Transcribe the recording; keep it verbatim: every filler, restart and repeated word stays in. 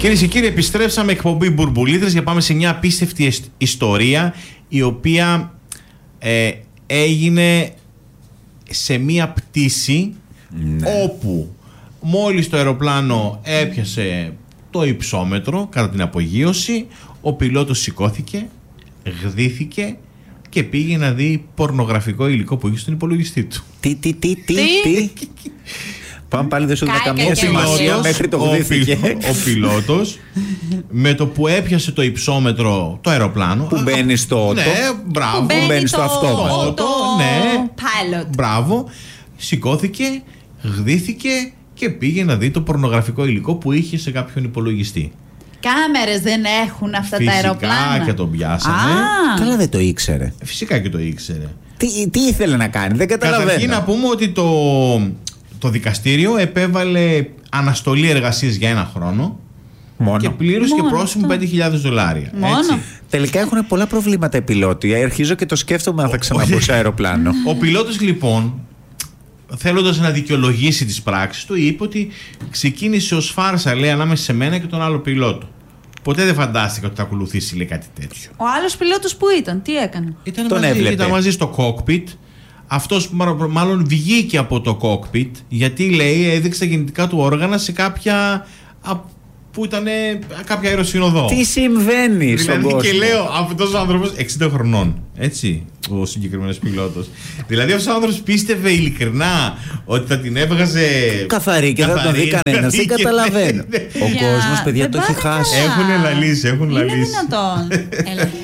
Κυρίες και κύριοι, επιστρέψαμε εκπομπή Μπουρμπουλίδρες για πάμε σε μια απίστευτη ιστορία η οποία ε, έγινε σε μια πτήση, ναι, όπου μόλις το αεροπλάνο έπιασε το υψόμετρο κατά την απογείωση, ο πιλότος σηκώθηκε, γδύθηκε και πήγε να δει πορνογραφικό υλικό που είχε στον υπολογιστή του. Τι, τι, τι, τι, τι. Πάμε πάλι, δεν σου δίνω καμία σημασία μέχρι το γδύθηκε. Ο πιλότος με το που έπιασε το υψόμετρο το αεροπλάνο. Που μπαίνει στο ότο. Ναι, μπράβο. Που μπαίνει στο αυτόματο. Ναι, pilot. Μπράβο. Σηκώθηκε, γδύθηκε και πήγε να δει το πορνογραφικό υλικό που είχε σε κάποιον υπολογιστή. Κάμερες δεν έχουν αυτά Φυσικά, τα αεροπλάνα. Φυσικά και τον πιάσανε. Α. Καλά, δεν το ήξερε. Φυσικά και το ήξερε. Τι, τι ήθελε να κάνει, δεν καταλαβαίνω. Καταρχήν να πούμε ότι το, το δικαστήριο επέβαλε αναστολή εργασίας για ένα χρόνο. Μόνο. Και πλήρωσε και πρόστιμο πέντε χιλιάδες δολάρια. Μόνο. Έτσι. Τελικά έχουν πολλά προβλήματα οι πιλότοι. Αρχίζω και το σκέφτομαι αν θα ξαναμπω σε αεροπλάνο. Ο πιλότος λοιπόν, θέλοντας να δικαιολογήσει τις πράξεις του, είπε ότι ξεκίνησε ως φάρσα, λέει, ανάμεσα σε μένα και τον άλλο πιλότο. Ποτέ δεν φαντάστηκα ότι θα ακολουθήσει, λέει, κάτι τέτοιο. Ο άλλος πιλότος που ήταν, τι έκανε? Ήταν, τον μαζί, έβλεπε. ήταν μαζί στο cockpit. Αυτός μάλλον βγήκε από το cockpit, γιατί, λέει, έδειξε γεννητικά του όργανα σε κάποια, που ήταν κάποια αεροσυνοδό. Τι συμβαίνει στον Δηλαδή, κόσμο. και λέω, αυτός ο άνθρωπος εξήντα χρονών, έτσι, ο συγκεκριμένος πιλότος. Δηλαδή αυτός ο άνθρωπος πίστευε ειλικρινά ότι θα την έβγαζε καθαρή και θα τον δει κανένας. Δεν καταλαβαίνω. Ο κόσμος, παιδιά, το έχει χάσει. Έχουν λαλήσει, έχουν Είναι λαλήσει. δυνατόν. Έλα.